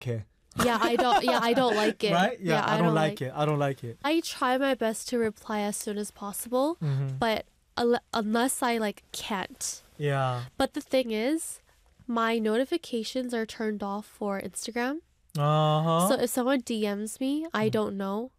해. Yeah, I don't. Yeah, I don't like it. Right? Yeah, I don't like it. I don't like it. I try my best to reply as soon as possible, but unless I like can't. Yeah. But the thing is, my notifications are turned off for Instagram. Uh-huh. So if someone DMs me, I don't know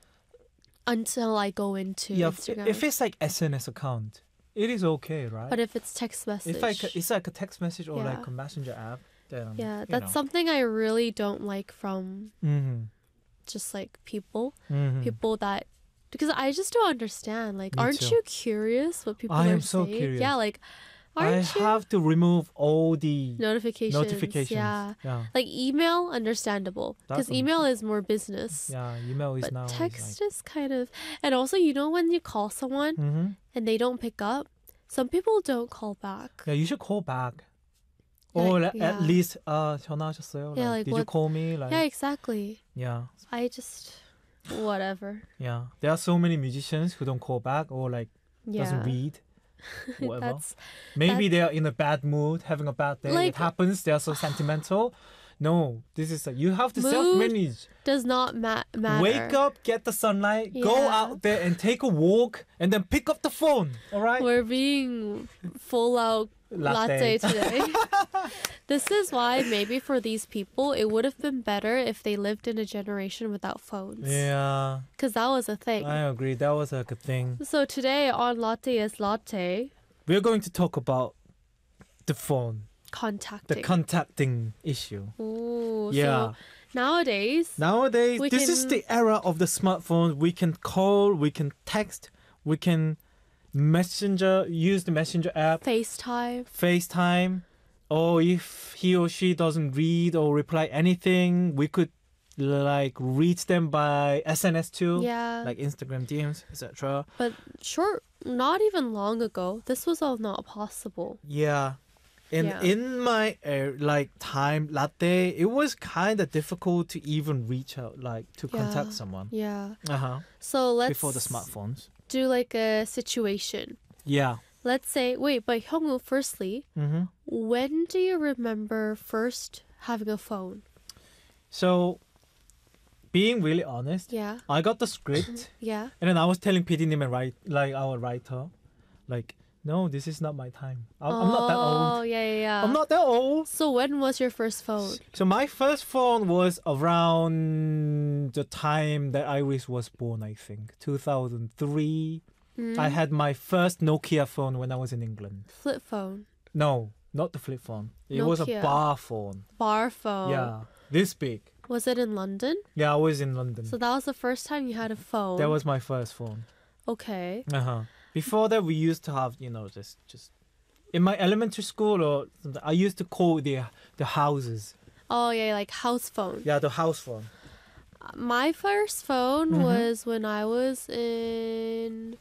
until I go into Instagram. If it's like SNS account, it is okay, right? But if it's text message, it's like a text message or Yeah. like a messenger app, then that's something I really don't like from just like people that, because I just don't understand. Like, Me aren't too. you curious what people I are am so saying? curious. Yeah, like, I aren't you? have to remove all the Notifications. Yeah. Like email, understandable. Because That's email is more business. Yeah, email is But now text is kind of... And also, you know when you call someone and they don't pick up? Some people don't call back. Yeah, you should call back. Or at least 전화하셨어요? Yeah, like, like did you what- call me? Like, Yeah, exactly. yeah. I just... Whatever. Yeah. There are so many musicians who don't call back or like doesn't Yeah. read. Whatever. That's... Maybe they are in a bad mood, having a bad day. Like- It happens. They are so sentimental. No, this is you have to Mood self-manage. Does not matter. Wake up, get the sunlight, go Yeah. out there and take a walk, and then pick up the phone. All right. We're being full out latte today. This is why maybe for these people it would have been better if they lived in a generation without phones. Yeah, Because that was a thing. I agree. That was a good thing. So today on Latte is Latte, We're going to talk about the phone, the contacting. contacting issue. Ooh, Yeah. So nowadays, Nowadays, We this is can- the era of the smartphone. We can call, we can text, we can use the messenger app, FaceTime. FaceTime, or if he or she doesn't read or reply anything, we could like reach them by SNS too, Yeah. like Instagram DMs, etc. But not even long ago, this was all not possible. Yeah. And Yeah. in my like time latte, it was kind of difficult to even reach out, like to contact someone. Yeah. Uh-huh. So let's Before the smartphones. do like a situation. Yeah. Let's say, wait, but Hyungwoo, firstly, Mm-hmm. when do you remember first having a phone? So, being really honest, Yeah. I got the script, Yeah. and then I was telling PD님 and our writer, like, no, this is not my time. I'm not that Oh, old. yeah. I'm not that old. So when was your first phone? So my first phone was around the time that Iris was born, I think, 2003. I had my first Nokia phone when I was in England. Flip phone. No, not the flip phone. It was a Nokia. bar phone. Bar phone. Yeah, this big. Was it in London? Yeah, I was in London. So that was the first time you had a phone. That was my first phone. Okay. Uh-huh. Before that, we used to have, just in my elementary school or something, I used to call the houses. Oh, yeah, like house phone. Yeah, the house phone. My first phone Mhm. was when I was in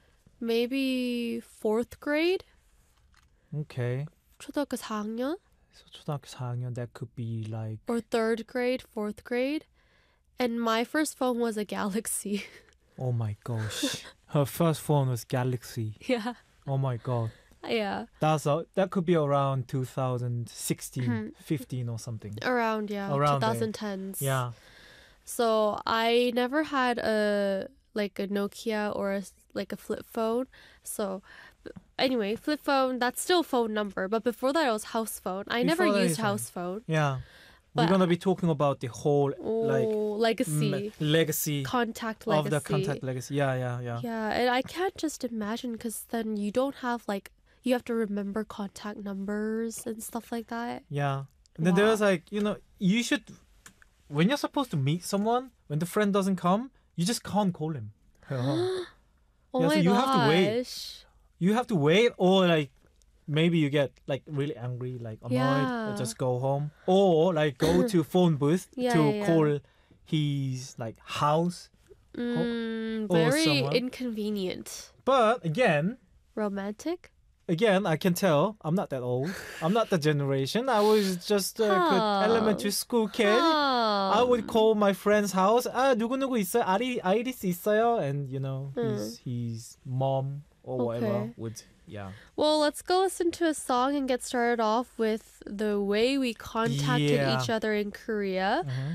maybe 4th grade. Okay. 초등학교 4학년? So 초등학교 4학년, that could be like... Or 3rd grade, 4th grade. And my first phone was a Galaxy. Oh my gosh. Her first phone was Galaxy. Yeah. Oh my god. Yeah. That could be around 2016, Mhm. 15 or something. Around Around there. 2010s. Yeah. So I never had a Nokia or a flip phone. So anyway, flip phone, that's still phone number. But before that, it was house phone. I never Before that used is house phone. Yeah. We're But- going to be talking about the whole Legacy. legacy Contact of legacy. the contact legacy. Yeah. Yeah, and I can't just imagine because then you don't have you have to remember contact numbers and stuff like that. Yeah. And then Wow. there's you should, when you're supposed to meet someone, when the friend doesn't come, you just can't call him. Oh Yeah, my so you gosh. have to wait. You have to wait, or maybe you get really angry, annoyed, Yeah. or just go home, or go to phone booth Yeah, to yeah. call his house. or Very someone. inconvenient. But again, Romantic? I can tell I'm not that old. I'm not the generation. I was just a good elementary school kid. I would call my friend's house. 누구누구 있어요? 아이리스 있어요? And his mom or whatever Okay. would Yeah. Well, let's go listen to a song and get started off with the way we contacted Yeah. each other in Korea. Mhm.